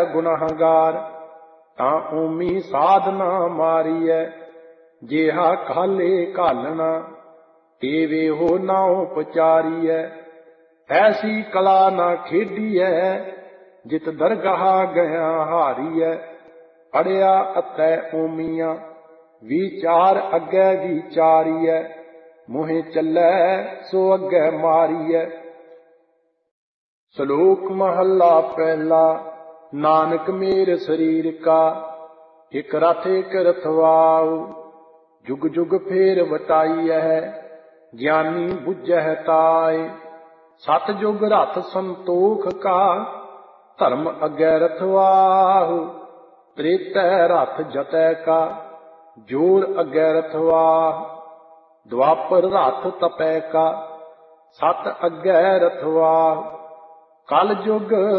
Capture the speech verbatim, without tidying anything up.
गुनाहगार। तां ऊमी साधना मारीऐ जेहा काले घालना, तेवे हो नाउ पचारीऐ। ऐसी कला ना खेडीऐ जित दरगाह गया हारीऐ। पढ़िया अतै ऊमिया विचार अग्गै विचारीऐ। मुहे चलै सो अग्गै मारीऐ। श्लोक महला पहला। नानक मेर शरीर का एक रथ एक रथवाऊ। जुग जुग फेर वटाईऐ ज्ञानी बुझै ताय। सत जुग रथ संतोख का धर्म अग्गै रथवाहु। त्रेतै रथ जतै का जोर अग्गै रथवाह। द्वापर रथ तपै का सत अग्गै रथवाह। कल जुग